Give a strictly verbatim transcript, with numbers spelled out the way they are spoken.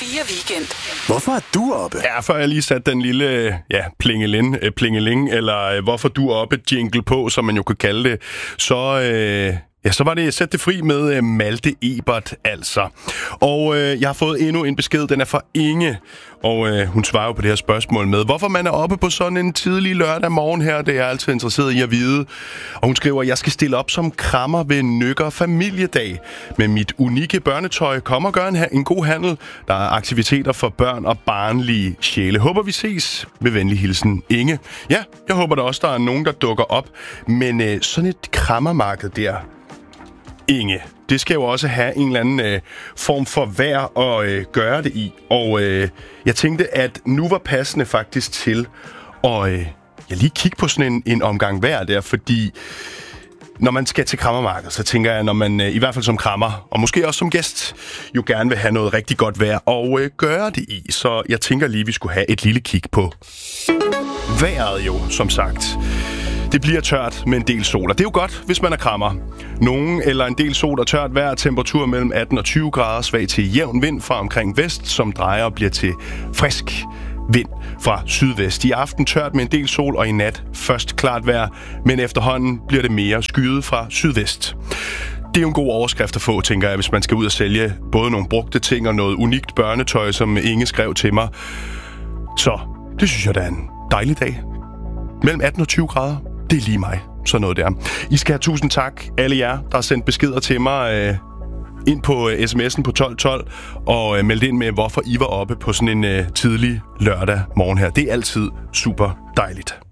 fire Weekend. Hvorfor er du oppe? Ja, før jeg lige satte den lille, ja, plingeling, plingeling, eller hvorfor du er oppe jingle på, som man jo kan kalde det, så... Øh Ja, så var det Sæt det fri med Malte Ebert, altså. Og øh, jeg har fået endnu en besked, den er fra Inge, og øh, hun svarer jo på det her spørgsmål med, hvorfor man er oppe på sådan en tidlig lørdag morgen her, det er jeg altid interesseret i at vide. Og hun skriver, jeg skal stille op som krammer ved Nykker Familiedag. Med mit unikke børnetøj kommer gøre en, en god handel. Der er aktiviteter for børn og barnlige sjæle. Håber vi ses. Med venlig hilsen, Inge. Ja, jeg håber da også, der er nogen, der dukker op. Men øh, sådan et krammermarked der... Inge, det skal jo også have en eller anden øh, form for vejr at øh, gøre det i. Og øh, jeg tænkte, at nu var passende faktisk til at øh, jeg lige kigge på sådan en, en omgang vejr der, fordi når man skal til krammermarkedet, så tænker jeg, når man øh, i hvert fald som krammer, og måske også som gæst, jo gerne vil have noget rigtig godt vejr og øh, gøre det i. Så jeg tænker lige, vi skulle have et lille kig på vejret jo, som sagt. Det bliver tørt med en del sol, og det er jo godt, hvis man er krammer. Nogen eller en del sol og tørt vejr, temperatur mellem atten og tyve grader, svag til jævn vind fra omkring vest, som drejer og bliver til frisk vind fra sydvest. I aften tørt med en del sol, og i nat først klart vejr, men efterhånden bliver det mere skyet fra sydvest. Det er jo en god overskrift at få, tænker jeg, hvis man skal ud og sælge både nogle brugte ting og noget unikt børnetøj, som Inge skrev til mig. Så det synes jeg, det er en dejlig dag. Mellem atten og tyve grader. Det er lige mig. Sådan noget der. I skal have tusind tak, alle jer, der har sendt beskeder til mig øh, ind på øh, sms'en på tolv tolv og øh, meldt ind med, hvorfor I var oppe på sådan en øh, tidlig lørdag morgen her. Det er altid super dejligt.